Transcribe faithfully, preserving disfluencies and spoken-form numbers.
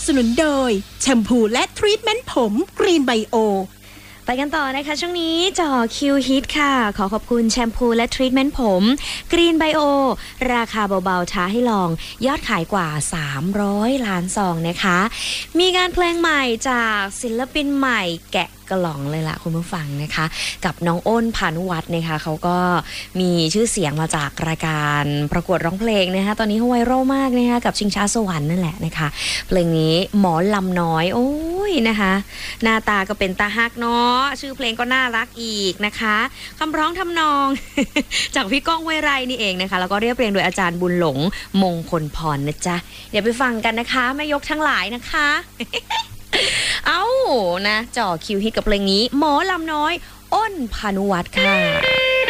สนุนโดยแชมพูและทรีทเมนต์ผมกรีนไบโอไปกันต่อนะคะช่วงนี้จ่อคิวฮิตค่ะขอขอบคุณแชมพูและทรีทเมนต์ผมกรีนไบโอราคาเบาๆท้าให้ลองยอดขายกว่าสามร้อยล้านซองนะคะมีงานเพลงใหม่จากศิลปินใหม่แกะกล่องเลยล่ะคุณผู้ฟังนะคะกับน้องอ้นพานุวัฒน์นะคะเขาก็มีชื่อเสียงมาจากรายการประกวดร้องเพลงนะคะตอนนี้เขาไวรัลมากนะคะกับชิงช้าสวรรค์นั่นแหละนะคะเพลงนี้หมอลำน้อยโอ้ยนะคะหน้าตาก็เป็นตาฮักเนาะชื่อเพลงก็น่ารักอีกนะคะคำร้องทำนอง จากพี่ก้องห้วยไร่นี่เองนะคะแล้วก็เรียบเรียงโดยอาจารย์บุญหลงมงคลพรนะจ๊ะเดี๋ยวไปฟังกันนะคะแม่ยกทั้งหลายนะคะ เอ้านะจ่อคิวฮิตกับเพลงนี้หมอลำน้อยอ้นพานุวัฒน์ค่ะ